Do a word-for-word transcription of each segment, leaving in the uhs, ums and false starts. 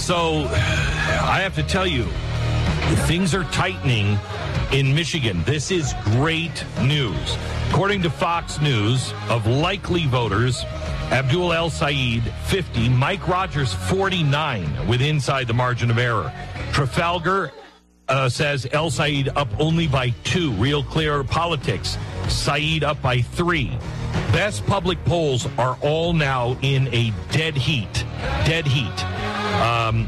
so I have to tell you, things are tightening in Michigan. This is great news. According to Fox News, of likely voters, Abdul El Sayed, fifty, Mike Rogers, forty-nine, with inside the margin of error. Trafalgar uh, says El Sayed up only by two. Real Clear Politics, Sayed up by three. Best public polls are all now in a dead heat. Dead heat. Um,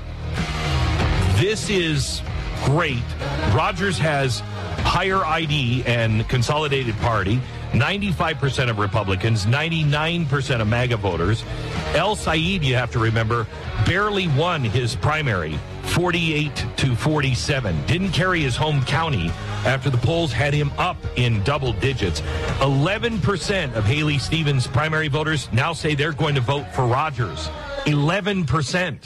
this is great. Rogers has higher I D and Consolidated Party, ninety-five percent of Republicans, ninety-nine percent of MAGA voters. El Sayed, you have to remember, barely won his primary, forty-eight to forty-seven. Didn't carry his home county after the polls had him up in double digits. eleven percent of Haley Stevens' primary voters now say they're going to vote for Rogers. eleven percent.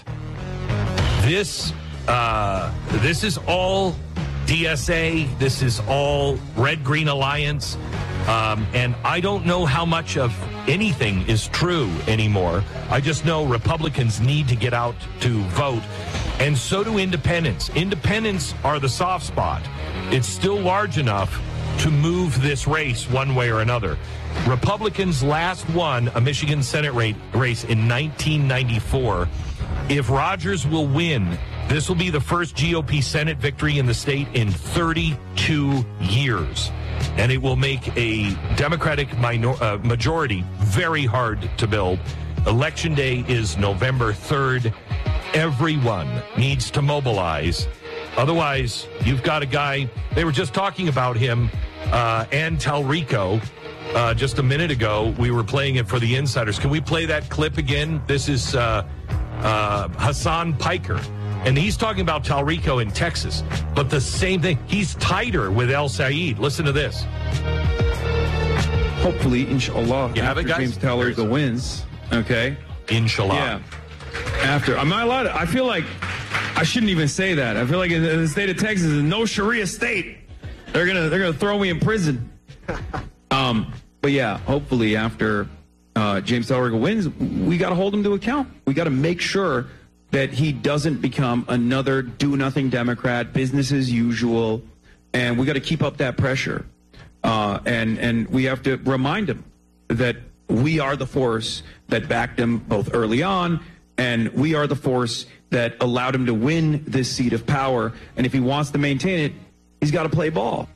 This, uh, this is all D S A. This is all Red-Green Alliance. Um, and I don't know how much of anything is true anymore. I just know Republicans need to get out to vote, and so do independents. Independents are the soft spot. It's still large enough to move this race one way or another. Republicans last won a Michigan Senate race in nineteen ninety-four. If Rogers will win, this will be the first G O P Senate victory in the state in thirty-two years. And it will make a Democratic minor, uh, majority very hard to build. Election day is November third. Everyone needs to mobilize. Otherwise, you've got a guy, they were just talking about him, uh, and Talrico, uh, just a minute ago. We were playing it for the insiders. Can we play that clip again? This is uh, uh, Hassan Piker. And he's talking about Talrico in Texas. But the same thing, he's tighter with El Sayed. Listen to this. Hopefully, inshallah, you have after it, guys? James Talrico wins, okay? Inshallah. Yeah. After. I'm not allowed to, I feel like I shouldn't even say that. I feel like in the state of Texas is no Sharia state. They're gonna they're gonna throw me in prison. Um, but yeah, hopefully after uh, James Talrico wins, we got to hold him to account. We got to make sure that he doesn't become another do-nothing Democrat, business as usual, and we got to keep up that pressure. Uh, and and we have to remind him that we are the force that backed him both early on, and we are the force that allowed him to win this seat of power. And if he wants to maintain it, he's got to play ball.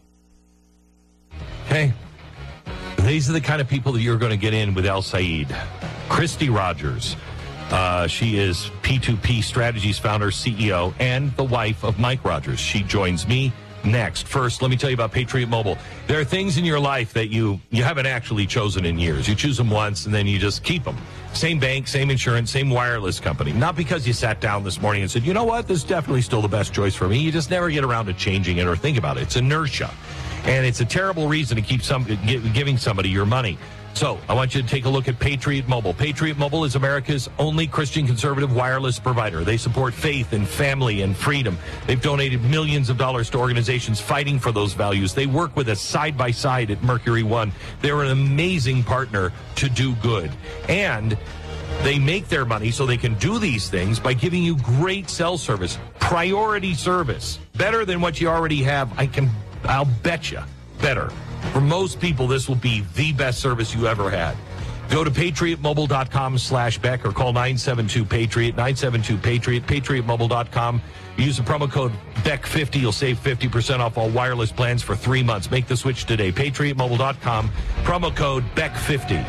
Hey, these are the kind of people that you're going to get in with El Sayed. Christy Rogers. Uh, she is P two P Strategies founder, C E O, and the wife of Mike Rogers. She joins me next. First, let me tell you about Patriot Mobile. There are things in your life that you, you haven't actually chosen in years. You choose them once, and then you just keep them. Same bank, same insurance, same wireless company. Not because you sat down this morning and said, you know what, this is definitely still the best choice for me. You just never get around to changing it or think about it. It's inertia. And it's a terrible reason to keep some, giving somebody your money. So I want you to take a look at Patriot Mobile. Patriot Mobile is America's only Christian conservative wireless provider. They support faith and family and freedom. They've donated millions of dollars to organizations fighting for those values. They work with us side by side at Mercury One. They're an amazing partner to do good. And they make their money so they can do these things by giving you great cell service, priority service, better than what you already have. I can, I'll bet you, better. For most people, this will be the best service you ever had. Go to patriotmobile.com slash Beck or call nine seven two Patriot, nine seven two Patriot, patriotmobile dot com. Use the promo code Beck fifty. You'll save fifty percent off all wireless plans for three months. Make the switch today. patriotmobile dot com, promo code Beck fifty.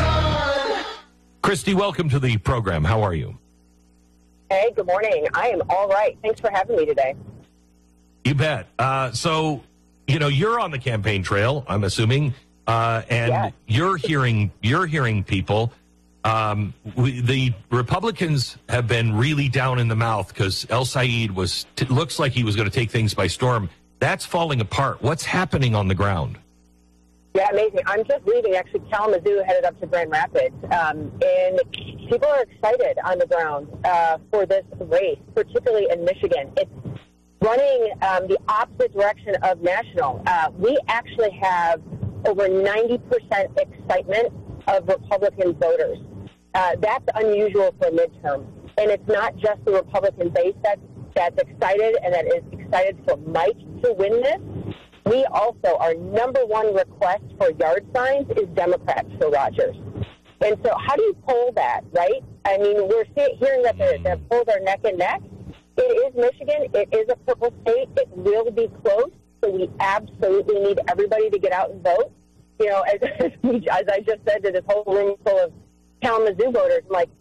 Christy, welcome to the program. How are you? Hey, good morning. I am all right. Thanks for having me today. You bet. Uh, so... You know, you're on the campaign trail, I'm assuming, uh, and yeah. you're hearing you're hearing people. Um, we, the Republicans have been really down in the mouth because El Sayed was t- looks like he was going to take things by storm. That's falling apart. What's happening on the ground? Yeah, amazing. I'm just leaving, actually, Kalamazoo, headed up to Grand Rapids, um, and people are excited on the ground uh, for this race, particularly in Michigan. It's running um, the opposite direction of national. Uh, we actually have over ninety percent excitement of Republican voters. Uh, that's unusual for a midterm. And it's not just the Republican base that's, that's excited and that is excited for Mike to win this. We also, our number one request for yard signs is Democrats for Rogers. And so how do you poll that, right? I mean, we're see- hearing that the, the polls are neck and neck. It is Michigan. It is a purple state. It will be close. So we absolutely need everybody to get out and vote. You know, as, as, we, as I just said to this whole room full of Kalamazoo voters, I'm like,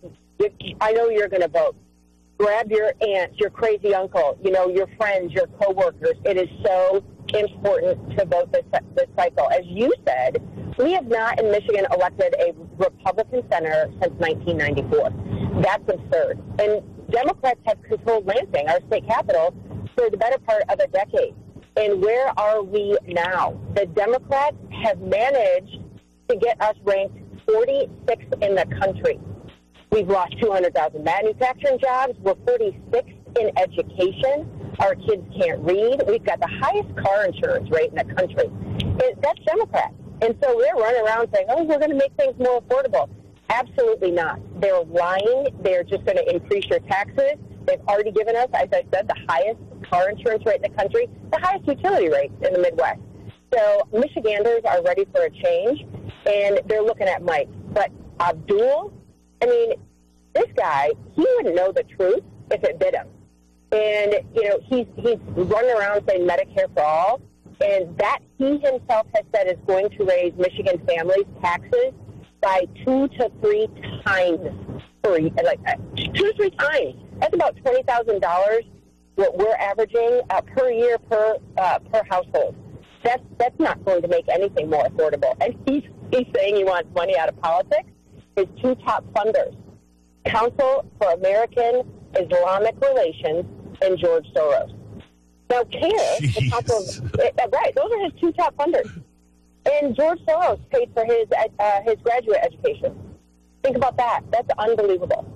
I know you're going to vote. Grab your aunts, your crazy uncle, you know, your friends, your coworkers. It is so important to vote this, this cycle. As you said, we have not in Michigan elected a Republican senator since nineteen ninety-four. That's absurd. And Democrats have controlled Lansing, our state capital, for the better part of a decade. And where are we now? The Democrats have managed to get us ranked forty-sixth in the country. We've lost two hundred thousand manufacturing jobs. We're forty-sixth in education. Our kids can't read. We've got the highest car insurance rate in the country. It, that's Democrats. And so they're running around saying, oh, we're going to make things more affordable. Absolutely not. They're lying. They're just going to increase your taxes. They've already given us, as I said, the highest car insurance rate in the country, the highest utility rates in the Midwest. So Michiganders are ready for a change, and they're looking at Mike. But Abdul, I mean, this guy, he wouldn't know the truth if it bit him. And, you know, he's, he's running around saying Medicare for all, and that he himself has said is going to raise Michigan families' taxes by two to three times per like two to three times. That's about twenty thousand dollars what we're averaging uh, per year per uh, per household. That's that's not going to make anything more affordable. And he's he's saying he wants money out of politics. His two top funders, Council for American Islamic Relations and George Soros. Now, CARE, the council, uh, right? Those are his two top funders. And George Soros paid for his uh, his graduate education. Think about that. That's unbelievable.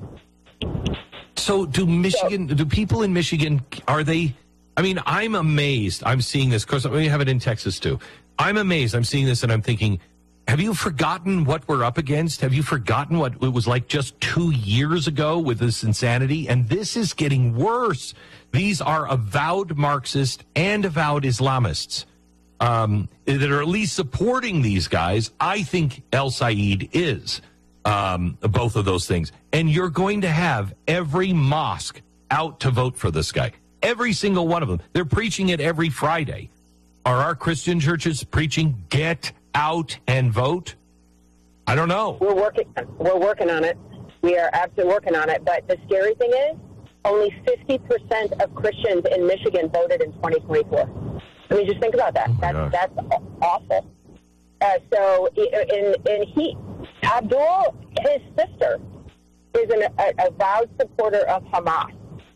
So do Michigan, so, do people in Michigan, are they, I mean, I'm amazed. I'm seeing this. Of course, we have it in Texas, too. I'm amazed. I'm seeing this, and I'm thinking, have you forgotten what we're up against? Have you forgotten what it was like just two years ago with this insanity? And this is getting worse. These are avowed Marxist and avowed Islamists um, that are at least supporting these guys. I think El Said is um, both of those things. And you're going to have every mosque out to vote for this guy. Every single one of them. They're preaching it every Friday. Are our Christian churches preaching get out and vote? I don't know. We're working. We're working on it. We are absolutely working on it. But the scary thing is, only fifty percent of Christians in Michigan voted in twenty twenty-four. I mean, just think about that. Oh that's that's awful. Uh, so, in in he, Abdul, his sister, is an a, avowed supporter of Hamas.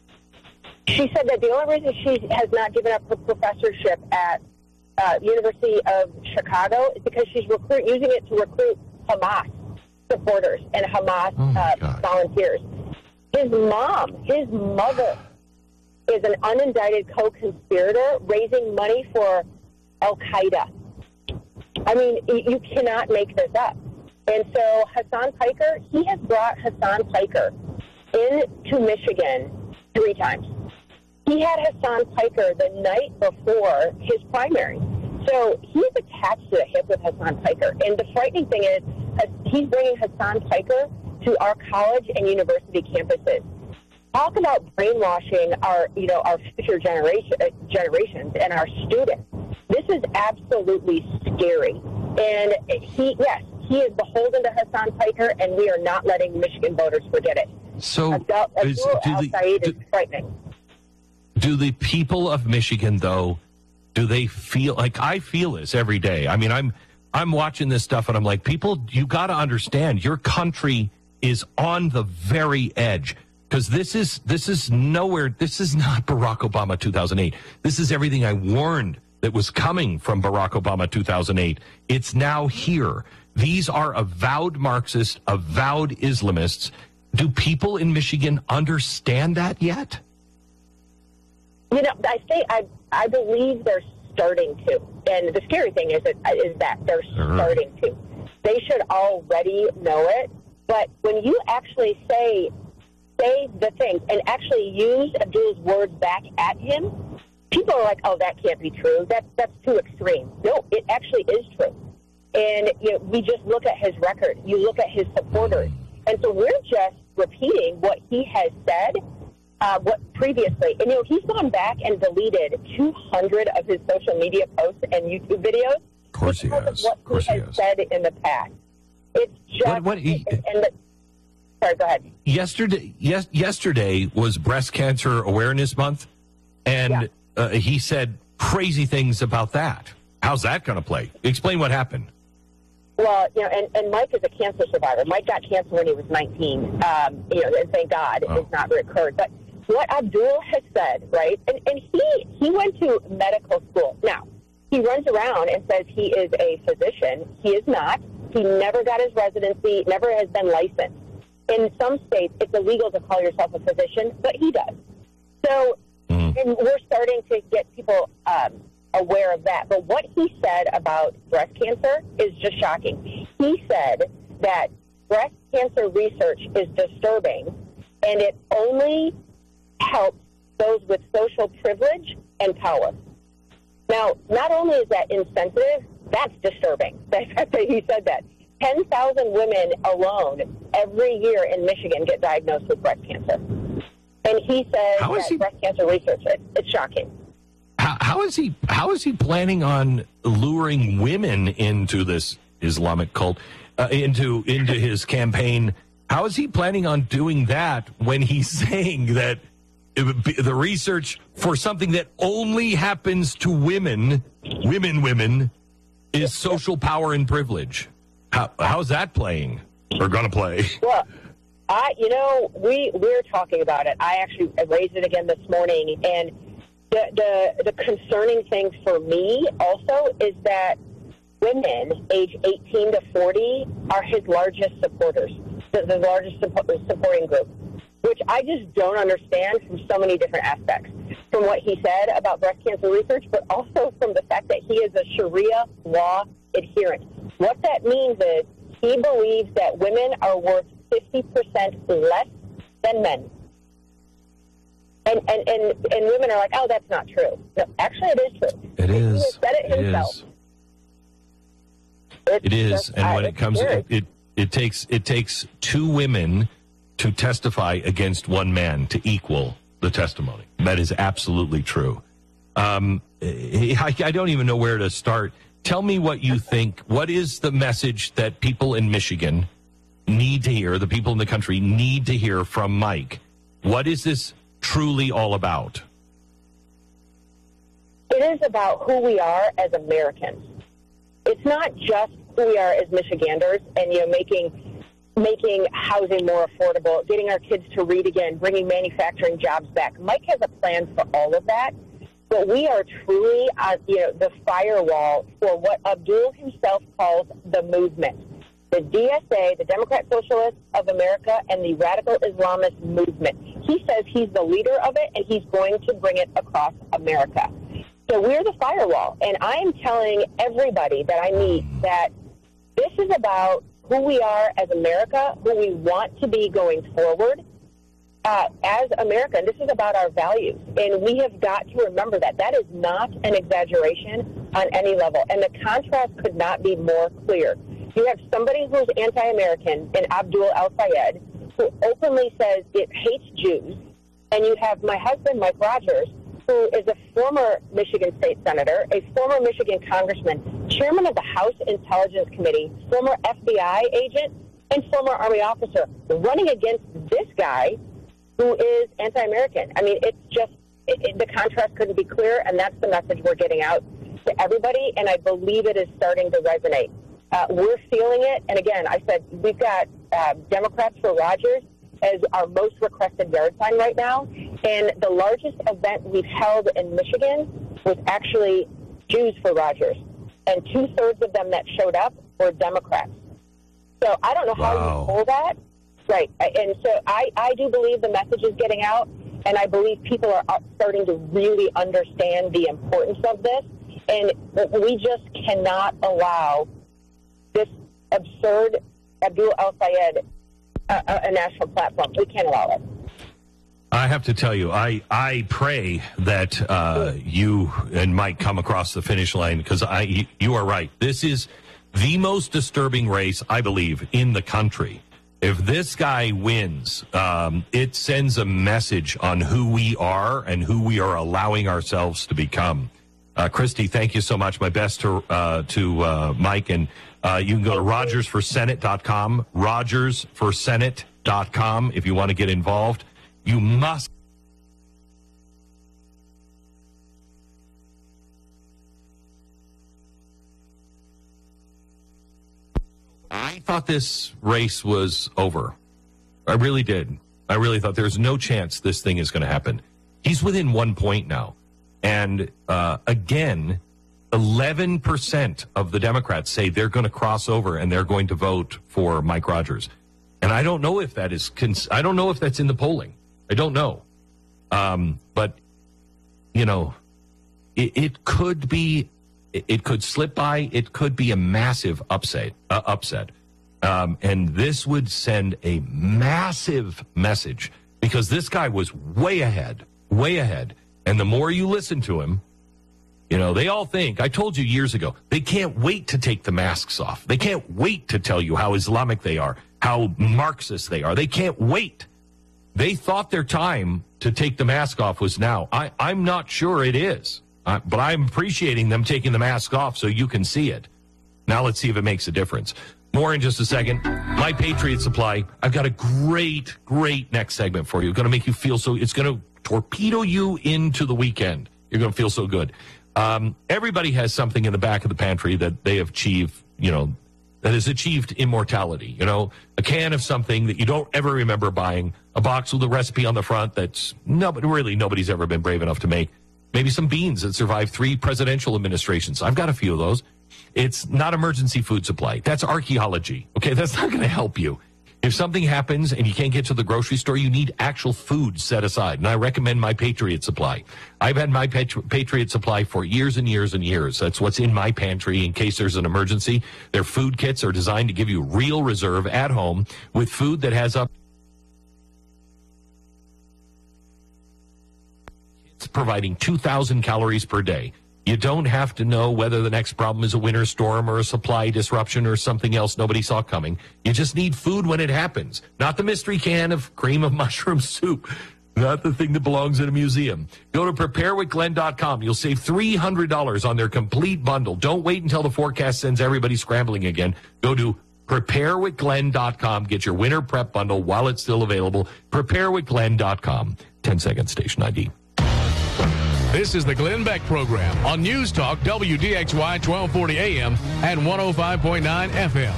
She said that the only reason she has not given up her professorship at uh, University of Chicago is because she's recruit, using it to recruit Hamas supporters and Hamas oh uh, volunteers. His mom, his mother, is an unindicted co-conspirator raising money for Al-Qaeda. I mean, you cannot make this up. And so Hassan Piker, he has brought Hassan Piker into Michigan three times. He had Hassan Piker the night before his primary. So he's attached to the hip with Hassan Piker. And the frightening thing is he's bringing Hassan Piker to our college and university campuses. Talk about brainwashing our, you know, our future generation, uh, generations and our students. This is absolutely scary. And he, yes, he is beholden to Hassan Piker, and we are not letting Michigan voters forget it. So, Abdul, is, Abdul do Al-Said the, is frightening. Do the people of Michigan, though, do they feel like I feel this every day? I mean, I'm I'm watching this stuff, and I'm like, people, you got to understand, your country is on the very edge. Because this is this is nowhere. This is not Barack Obama two thousand eight. This is everything I warned that was coming from Barack Obama two thousand eight. It's now here. These are avowed Marxists, avowed Islamists. Do people in Michigan understand that yet? You know, I say I I believe they're starting to. And the scary thing is that is that they're starting to. They should already know it. But when you actually say say the things and actually use Abdul's words back at him, people are like, oh, that can't be true. That's, that's too extreme. No, it actually is true. And you know, we just look at his record. You look at his supporters. And so we're just repeating what he has said uh, what previously. And, you know, he's gone back and deleted two hundred of his social media posts and YouTube videos. Of course he has. Of what of course he he has has. said in the past. It's just... What, what he, and the, sorry, go ahead. Yesterday, yes, yesterday was Breast Cancer Awareness Month, and Yeah. uh, he said crazy things about that. How's that going to play? Explain what happened. Well, you know, and, and Mike is a cancer survivor. Mike got cancer when he was nineteen. Um, you know, and thank God Oh. it's not recurred. But what Abdul has said, right? And and he he went to medical school. Now he runs around and says he is a physician. He is not. He never got his residency. Never has been licensed. In some states, it's illegal to call yourself a physician, but he does. So, Mm. and we're starting to get people um, aware of that. But what he said about breast cancer is just shocking. He said that breast cancer research is disturbing, and it only helps those with social privilege and power. Now, not only is that insensitive, that's disturbing. The fact that he said that. ten thousand women alone every year in Michigan get diagnosed with breast cancer. And he says How is that he- breast cancer research, it, it's shocking. How, how is he? How is he planning on luring women into this Islamic cult, uh, into into his campaign? How is he planning on doing that when he's saying that it would be, the research for something that only happens to women, women, women, is social power and privilege? How, how's that playing or going to play? Well, I, you know, we we're talking about it. I actually raised it again this morning, and the the, the concerning thing for me also is that women age eighteen to forty are his largest supporters, the, the largest support, supporting group, which I just don't understand from so many different aspects. From what he said about breast cancer research, but also from the fact that he is a Sharia law adherent. What that means is he believes that women are worth fifty percent less than men. And, and, and, and women are like, oh, that's not true. No, actually, it is true. It He is. has said it It himself. is. It's It is, just- and uh, when it it's comes, scary. it, it it takes it takes two women to testify against one man to equal the testimony. That is absolutely true. Um, I, I don't even know where to start. Tell me what you think. What is the message that people in Michigan need to hear? The people in the country need to hear from Mike. What is this truly all about? It is about who we are as Americans. It's not just who we are as Michiganders and, you know, making making housing more affordable, getting our kids to read again, bringing manufacturing jobs back. Mike has a plan for all of that, but we are truly on, you know, the firewall for what Abdul himself calls the movement. The D S A, the Democrat Socialists of America, and the Radical Islamist movement. He says he's the leader of it, and he's going to bring it across America. So we're the firewall, and I am telling everybody that I meet that this is about who we are as America, who we want to be going forward uh, as America. And this is about our values, and we have got to remember that. That is not an exaggeration on any level, and the contrast could not be more clear. You have somebody who's anti-American in Abdul El-Sayed, who openly says it hates Jews, and you have my husband, Mike Rogers, who is a former Michigan State Senator, a former Michigan Congressman, chairman of the House Intelligence Committee, former F B I agent, and former Army officer, running against this guy who is anti-American. I mean, it's just, it, it, the contrast couldn't be clearer, and that's the message we're getting out to everybody, and I believe it is starting to resonate. Uh, we're feeling it, and again, I said we've got uh, Democrats for Rogers as our most requested yard sign right now, and the largest event we've held in Michigan was actually Jews for Rogers, and two-thirds of them that showed up were Democrats. So I don't know how Wow. you pull that. Right, and so I, I do believe the message is getting out, and I believe people are starting to really understand the importance of this, and we just cannot allow this absurd Abdul El-Sayed uh, a national platform. We can't allow it. I have to tell you, I, I pray that uh, you and Mike come across the finish line, because I you are right. This is the most disturbing race, I believe, in the country. If this guy wins, um, it sends a message on who we are and who we are allowing ourselves to become. Uh, Christy, thank you so much. My best to uh, to uh, Mike, and uh, you can go to rogers for senate dot com, rogers for senate dot com if you want to get involved. You must. I thought this race was over. I really did. I really thought there's no chance this thing is going to happen. He's within one point now. And uh, again, eleven percent of the Democrats say they're going to cross over and they're going to vote for Mike Rogers. And I don't know if that is, cons- I don't know if that's in the polling. I don't know. Um, but, you know, it, it could be, it, it could slip by. It could be a massive upset. Uh, upset. Um, and this would send a massive message, because this guy was way ahead, way ahead. And the more you listen to him, you know, they all think, I told you years ago, they can't wait to take the masks off. They can't wait to tell you how Islamic they are, how Marxist they are. They can't wait. They thought their time to take the mask off was now. I, I'm not sure it is, uh, but I'm appreciating them taking the mask off so you can see it. Now let's see if it makes a difference. More in just a second. My Patriot Supply. I've got a great, great next segment for you. It's going to make you feel so, it's going to torpedo you into the weekend. You're going to feel so good. Um, everybody has something in the back of the pantry that they have achieved, you know, that has achieved immortality. You know, a can of something that you don't ever remember buying, a box with a recipe on the front that's no, but really nobody's ever been brave enough to make. Maybe some beans that survived three presidential administrations. I've got a few of those. It's not emergency food supply. That's archaeology. Okay, that's not going to help you. If something happens and you can't get to the grocery store, you need actual food set aside. And I recommend My Patriot Supply. I've had My Patri- Patriot Supply for years and years and years. That's what's in my pantry in case there's an emergency. Their food kits are designed to give you real reserve at home with food that has up. It's providing two thousand calories per day. You don't have to know whether the next problem is a winter storm or a supply disruption or something else nobody saw coming. You just need food when it happens. Not the mystery can of cream of mushroom soup. Not the thing that belongs in a museum. Go to prepare with glenn dot com. You'll save three hundred dollars on their complete bundle. Don't wait until the forecast sends everybody scrambling again. Go to prepare with glenn dot com. Get your winter prep bundle while it's still available. prepare with glenn dot com. ten second station I D. This is the Glenn Beck Program on News Talk W D X Y twelve forty A M and one oh five point nine F M.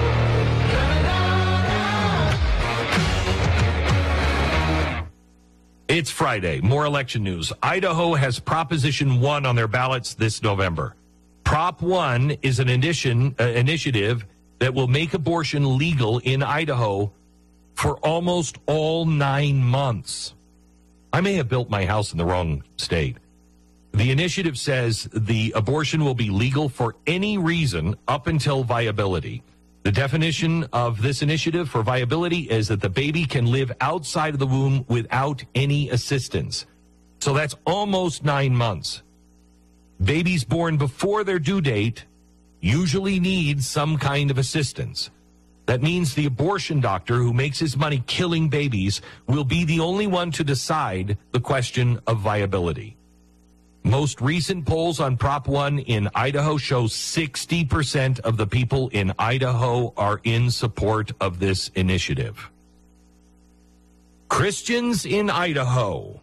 It's Friday. More election news. Idaho has Proposition one on their ballots this November. Prop one is an addition, uh, initiative that will make abortion legal in Idaho for almost all nine months. I may have built my house in the wrong state. The initiative says the abortion will be legal for any reason up until viability. The definition of this initiative for viability is that the baby can live outside of the womb without any assistance. So that's almost nine months. Babies born before their due date usually need some kind of assistance. That means the abortion doctor who makes his money killing babies will be the only one to decide the question of viability. Most recent polls on Prop one in Idaho show sixty percent of the people in Idaho are in support of this initiative. Christians in Idaho,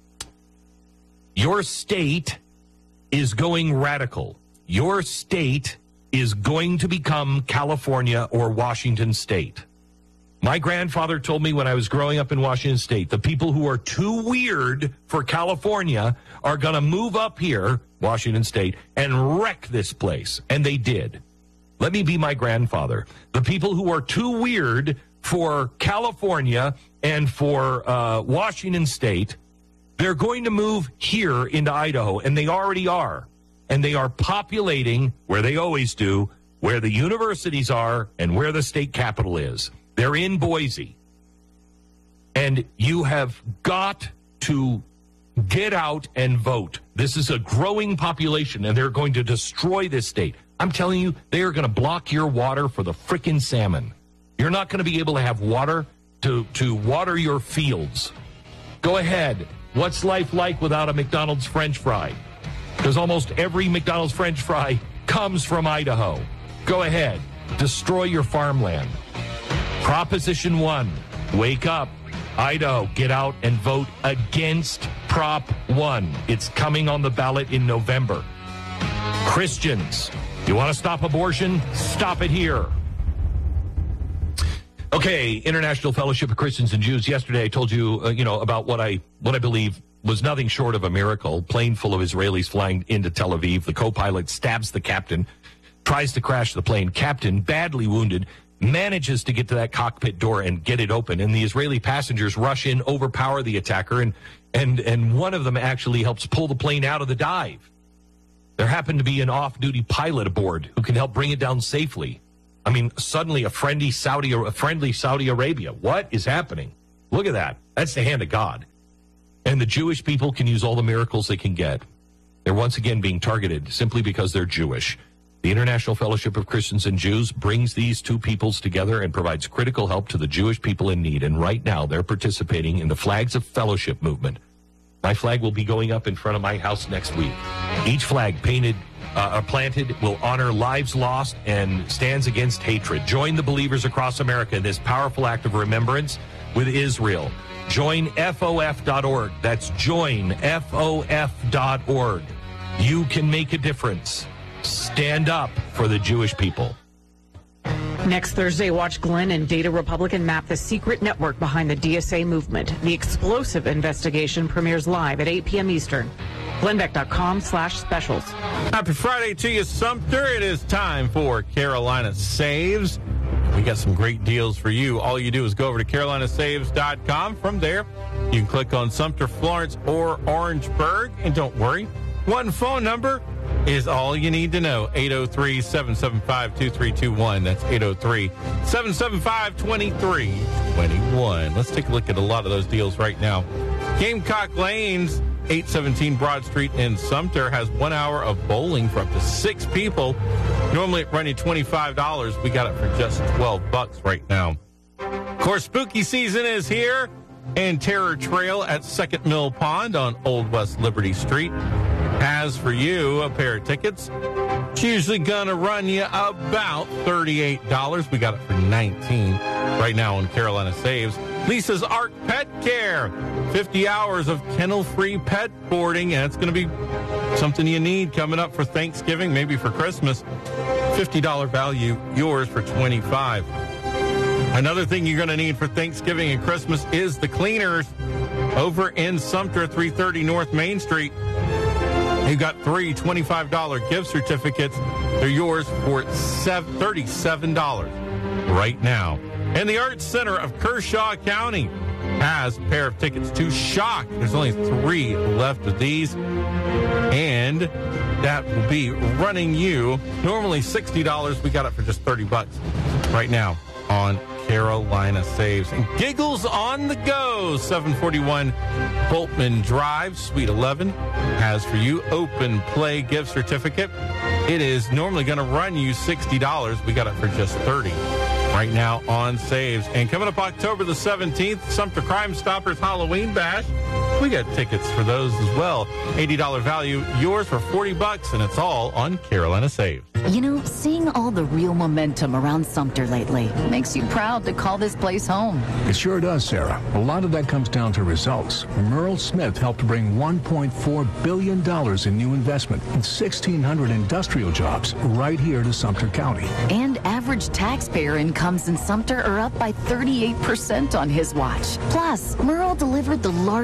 your state is going radical. Your state is going to become California or Washington State. My grandfather told me when I was growing up in Washington State, the people who are too weird for California are going to move up here, Washington State, and wreck this place. And they did. Let me be my grandfather. The people who are too weird for California and for uh, Washington State, they're going to move here into Idaho, and they already are. And they are populating, where they always do, where the universities are and where the state capital is. They're in Boise. And you have got to get out and vote. This is a growing population, and they're going to destroy this state. I'm telling you, they are going to block your water for the frickin' salmon. You're not going to be able to have water to, to water your fields. Go ahead. What's life like without a McDonald's French fry? Because almost every McDonald's French fry comes from Idaho. Go ahead. Destroy your farmland. Proposition one, wake up. Idaho, get out and vote against Prop one. It's coming on the ballot in November. Christians, you want to stop abortion? Stop it here. Okay, International Fellowship of Christians and Jews. Yesterday I told you, uh, you know, about what I what I believe was nothing short of a miracle. Plane full of Israelis flying into Tel Aviv. The co-pilot stabs the captain, tries to crash the plane. Captain, badly wounded, manages to get to that cockpit door and get it open. And the Israeli passengers rush in, overpower the attacker, and and and one of them actually helps pull the plane out of the dive. There happened to be an off-duty pilot aboard who can help bring it down safely. I mean, suddenly a friendly Saudi, a friendly Saudi Arabia. What is happening? Look at that. That's the hand of God. And the Jewish people can use all the miracles they can get. They're once again being targeted simply because they're Jewish. The International Fellowship of Christians and Jews brings these two peoples together and provides critical help to the Jewish people in need. And right now, they're participating in the Flags of Fellowship movement. My flag will be going up in front of my house next week. Each flag painted uh, or planted will honor lives lost and stands against hatred. Join the believers across America in this powerful act of remembrance with Israel. Join F O F dot org. That's join F O F dot org. You can make a difference. Stand up for the Jewish people. Next Thursday, watch Glenn and Data Republican map the secret network behind the D S A movement. The explosive investigation premieres live at eight p.m. Eastern. Glenn Beck dot com slash specials. Happy Friday to you, Sumter. It is time for Carolina Saves. We got some great deals for you. All you do is go over to Carolina Saves dot com. From there, you can click on Sumter, Florence, or Orangeburg. And don't worry, one phone number is all you need to know. eight oh three, seven seven five, two three two one. That's eight oh three, seven seven five, two three two one. Let's take a look at a lot of those deals right now. Gamecock Lanes, eight seventeen Broad Street in Sumter, has one hour of bowling for up to six people. Normally running twenty-five dollars. We got it for just twelve bucks right now. Of course, spooky season is here, and Terror Trail at Second Mill Pond on Old West Liberty Street has for you a pair of tickets. It's usually going to run you about thirty-eight dollars. We got it for nineteen dollars right now on Carolina Saves. Lisa's Ark Pet Care, fifty hours of kennel-free pet boarding, and it's going to be something you need coming up for Thanksgiving, maybe for Christmas. fifty dollars value, yours for twenty-five dollars. Another thing you're going to need for Thanksgiving and Christmas is the cleaners over in Sumter, three thirty North Main Street. You got three twenty-five dollars gift certificates. They're yours for thirty-seven dollars right now. And the Arts Center of Kershaw County has a pair of tickets to Shock. There's only three left of these. And that will be running you normally sixty dollars. We got it for just thirty bucks right now on Carolina Saves. And Giggles on the Go, seven forty-one Boltman Drive, Suite eleven, has for you open play gift certificate. It is normally going to run you sixty dollars. We got it for just thirty dollars right now on Saves. And coming up October the seventeenth, Sumter Crime Stoppers Halloween Bash. We got tickets for those as well. eighty dollars value, yours for forty bucks, and it's all on Carolina Saves. You know, seeing all the real momentum around Sumter lately makes you proud to call this place home. It sure does, Sarah. A lot of that comes down to results. Merle Smith helped bring one point four billion dollars in new investment and sixteen hundred industrial jobs right here to Sumter County. And average taxpayer incomes in Sumter are up by thirty-eight percent on his watch. Plus, Merle delivered the largest in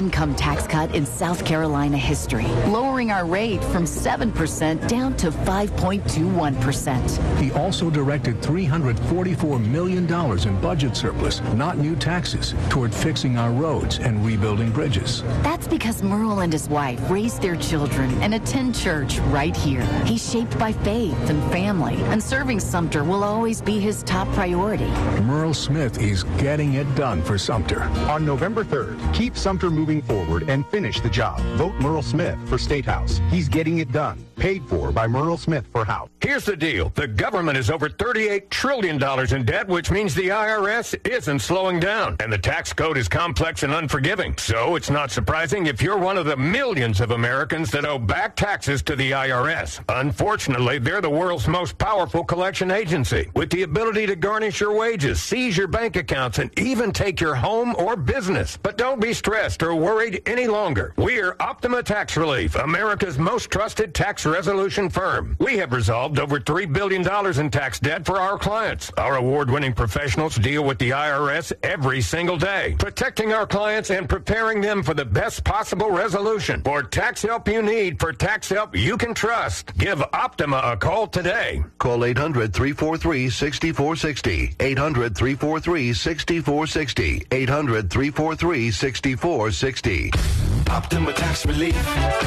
income tax cut in South Carolina history, lowering our rate from seven percent down to five point two one percent. He also directed three hundred forty-four million dollars in budget surplus, not new taxes, toward fixing our roads and rebuilding bridges. That's because Merle and his wife raised their children and attend church right here. He's shaped by faith and family, and serving Sumter will always be his top priority. Merle Smith is getting it done for Sumter. On November third, keep Sumter moving forward and finish the job. Vote Merle Smith for State House. He's getting it done. Paid for by Merle Smith for House. Here's the deal. The government is over thirty-eight trillion dollars in debt, which means the I R S isn't slowing down. And the tax code is complex and unforgiving. So it's not surprising if you're one of the millions of Americans that owe back taxes to the I R S. Unfortunately, they're the world's most powerful collection agency, with the ability to garnish your wages, seize your bank accounts, and even take your home or business. But don't be stressed or worried any longer. We're Optima Tax Relief, America's most trusted tax resolution firm. We have resolved over three billion dollars in tax debt for our clients. Our award-winning professionals deal with the I R S every single day, protecting our clients and preparing them for the best possible resolution. For tax help you need, for tax help you can trust, give Optima a call today. Call eight hundred, three four three, six four six zero. eight hundred, three four three, six four six zero. eight hundred, three four three, six four six zero. Optima Tax Relief.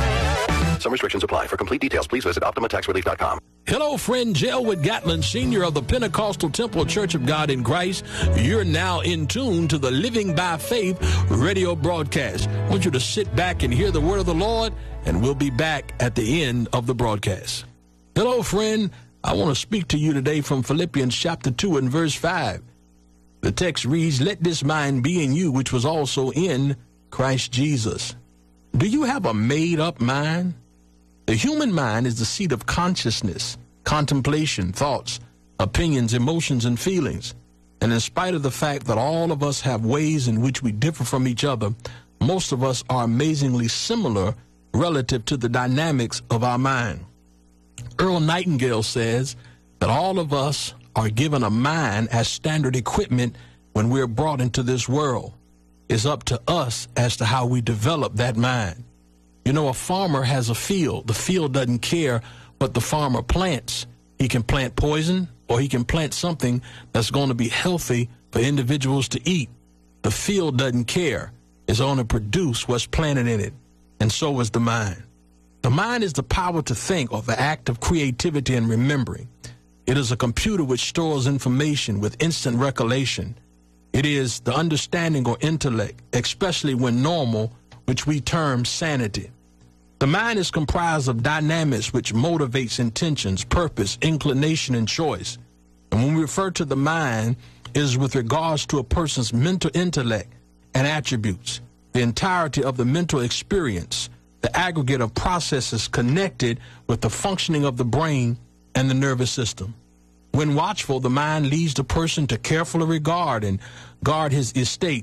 Some restrictions apply. For complete details, please visit Optima Tax Relief dot com. Hello, friend. Jelwood Gatlin, Senior of the Pentecostal Temple Church of God in Christ. You're now in tune to the Living by Faith radio broadcast. I want you to sit back and hear the word of the Lord, and we'll be back at the end of the broadcast. Hello, friend. I want to speak to you today from Philippians chapter two and verse five. The text reads, "Let this mind be in you, which was also in Christ Jesus." Do you have a made-up mind? The human mind is the seat of consciousness, contemplation, thoughts, opinions, emotions, and feelings. And in spite of the fact that all of us have ways in which we differ from each other, most of us are amazingly similar relative to the dynamics of our mind. Earl Nightingale says that all of us are given a mind as standard equipment when we're brought into this world. It's up to us as to how we develop that mind. You know, a farmer has a field. The field doesn't care what the farmer plants. He can plant poison, or he can plant something that's going to be healthy for individuals to eat. The field doesn't care. It's going to produce what's planted in it. And so is the mind. The mind is the power to think, or the act of creativity and remembering. It is a computer which stores information with instant recollection. It is the understanding or intellect, especially when normal, which we term sanity. The mind is comprised of dynamics which motivates intentions, purpose, inclination, and choice. And when we refer to the mind, it is with regards to a person's mental intellect and attributes, the entirety of the mental experience, the aggregate of processes connected with the functioning of the brain and the nervous system. When watchful, the mind leads the person to carefully regard and guard his estate.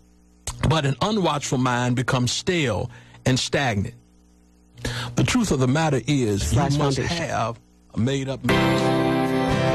But an unwatchful mind becomes stale and stagnant. The truth of the matter is, you must have a made-up mind.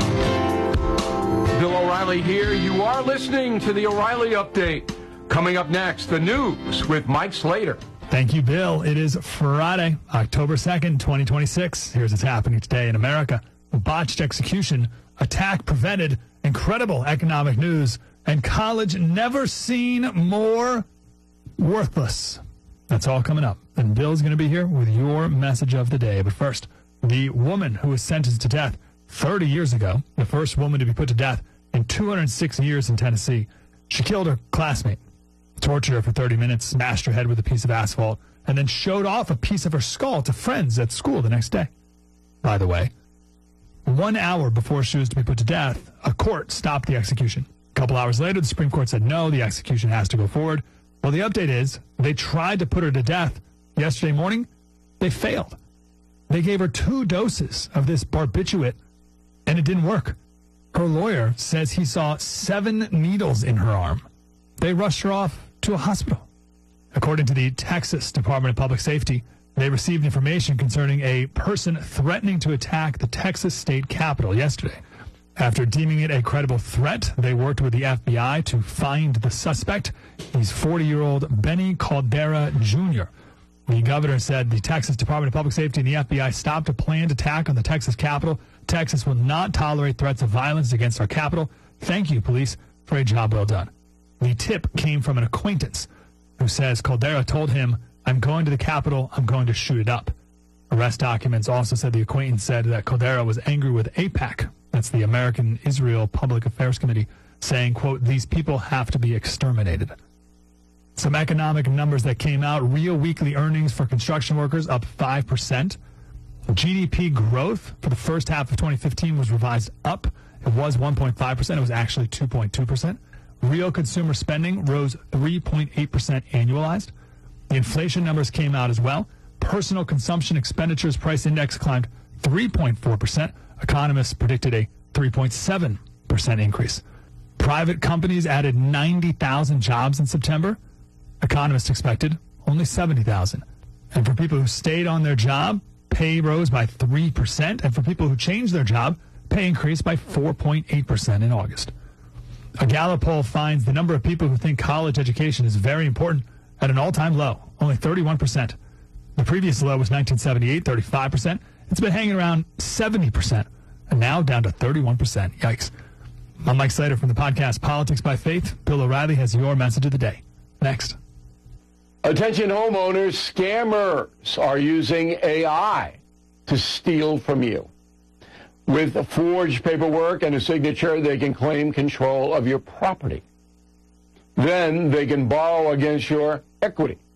Bill O'Reilly here. You are listening to the O'Reilly Update. Coming up next, the news with Mike Slater. Thank you, Bill. It is Friday, October second, twenty twenty-six. Here's what's happening today in America. A botched execution, attack prevented, incredible economic news, and college never seen more worthless. That's all coming up. And Bill's going to be here with your message of the day. But first, the woman who was sentenced to death thirty years ago, the first woman to be put to death in two hundred six years in Tennessee. She killed her classmate, tortured her for thirty minutes, smashed her head with a piece of asphalt, and then showed off a piece of her skull to friends at school the next day. By the way, one hour before she was to be put to death, a court stopped the execution. A couple hours later, the Supreme Court said, no, the execution has to go forward. Well, the update is they tried to put her to death yesterday morning. They failed. They gave her two doses of this barbiturate, and it didn't work. Her lawyer says he saw seven needles in her arm. They rushed her off to a hospital. According to the Texas Department of Public Safety, they received information concerning a person threatening to attack the Texas state capitol yesterday. After deeming it a credible threat, they worked with the F B I to find the suspect. He's forty-year-old Benny Caldera Junior The governor said the Texas Department of Public Safety and the F B I stopped a planned attack on the Texas Capitol. Texas will not tolerate threats of violence against our Capitol. Thank you, police, for a job well done. The tip came from an acquaintance who says Caldera told him, I'm going to the Capitol, I'm going to shoot it up. Arrest documents also said the acquaintance said that Caldera was angry with AIPAC, that's the American Israel Public Affairs Committee, saying, quote, these people have to be exterminated. Some economic numbers that came out. Real weekly earnings for construction workers up five percent. G D P growth for the first half of twenty fifteen was revised up. It was one point five percent. It was actually two point two percent. Real consumer spending rose three point eight percent annualized. The inflation numbers came out as well. Personal consumption expenditures price index climbed three point four percent. Economists predicted a three point seven percent increase. Private companies added ninety thousand jobs in September. Economists expected only seventy thousand. And for people who stayed on their job, pay rose by three percent. And for people who changed their job, pay increased by four point eight percent in August. A Gallup poll finds the number of people who think college education is very important at an all-time low, only thirty-one percent. The previous low was nineteen seventy-eight, thirty-five percent. It's been hanging around seventy percent, and now down to thirty-one percent. Yikes. I'm Mike Slater from the podcast Politics by Faith. Bill O'Reilly has your message of the day. Next. Attention homeowners, scammers are using A I to steal from you. With forged paperwork and a signature, they can claim control of your property. Then they can borrow against your equity.